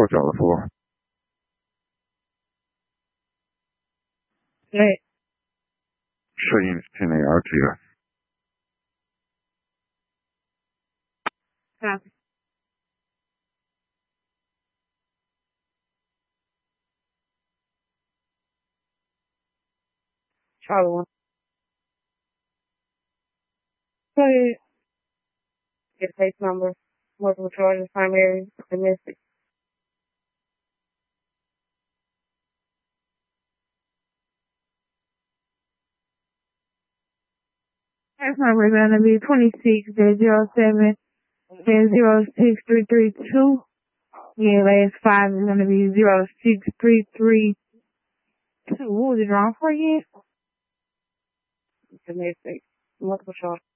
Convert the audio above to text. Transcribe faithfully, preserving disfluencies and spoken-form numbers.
what y'all are for. Right. Sure, you ten A R T S. Copy. Charlie one. Go ahead. Get case number. Multiple charges, primary, domestic. Case number is going to be twenty-six zero seven zero six three three two. Yeah, last five is going to be zero six three three two. What was it wrong for again? Domestic. Multiple charges.